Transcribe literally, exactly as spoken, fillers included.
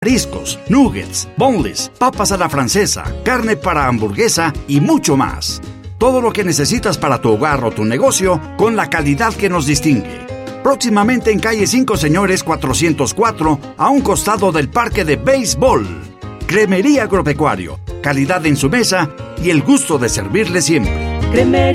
mariscos, nuggets, boneless, papas a la francesa, carne para hamburguesa y mucho más. Todo lo que necesitas para tu hogar o tu negocio con la calidad que nos distingue. Próximamente en calle cinco Señores cuatrocientos cuatro, a un costado del parque de béisbol. Cremería Agropecuario, calidad en su mesa y el gusto de servirle siempre. Cremería